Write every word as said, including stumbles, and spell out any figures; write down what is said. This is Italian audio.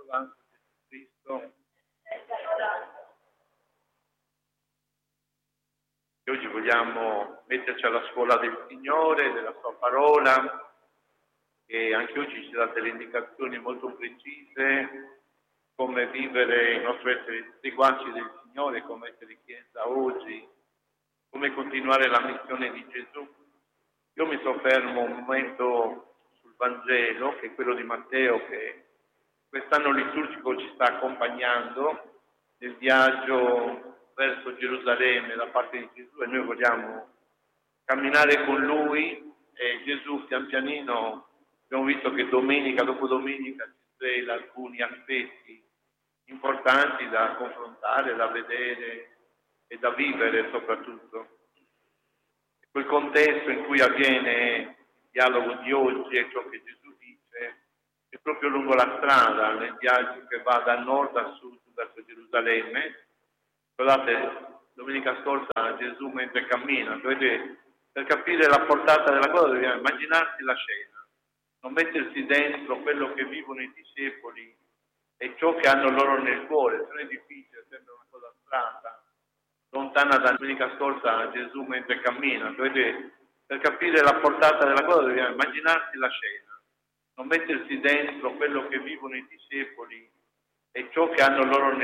avanti Cristo. E oggi vogliamo metterci alla scuola del Signore, della sua parola, e anche oggi ci dà delle indicazioni molto precise come vivere il nostro essere seguaci del Signore, come essere Chiesa oggi, come continuare la missione di Gesù. Io mi soffermo un momento sul Vangelo, che è quello di Matteo, che quest'anno liturgico ci sta accompagnando nel viaggio verso Gerusalemme da parte di Gesù, e noi vogliamo camminare con Lui. E Gesù pian pianino abbiamo visto che domenica dopo domenica ci svela alcuni aspetti importanti da confrontare, da vedere e da vivere soprattutto. Quel contesto in cui avviene il dialogo di oggi e ciò che Gesù dice è proprio lungo la strada, nel viaggio che va da nord a sud verso Gerusalemme. Guardate, domenica scorsa Gesù mentre cammina, dovete, per capire la portata della cosa dobbiamo immaginarsi la scena, non mettersi dentro quello che vivono i discepoli e ciò che hanno loro nel cuore. Se non è difficile, sembra una cosa astratta, lontana da domenica scorsa Gesù mentre cammina. Dovete, per capire la portata della cosa dobbiamo immaginarsi la scena, non mettersi dentro quello che vivono i discepoli e ciò che hanno loro nel